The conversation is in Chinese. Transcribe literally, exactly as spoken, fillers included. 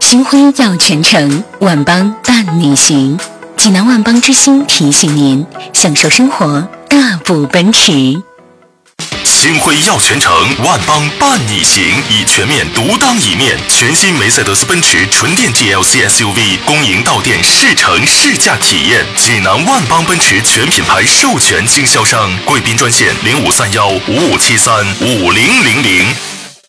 星辉耀全城，万邦伴你行。济南万邦之星提醒您，享受生活，大步奔驰。 星辉耀全城，万邦伴你行，以全面独当一面。全新梅赛德斯奔驰纯电 G L C S U V 公营到店试乘试驾体验。济南万邦奔驰全品牌授权经销商，贵宾专线零五三幺五五七三五零零零。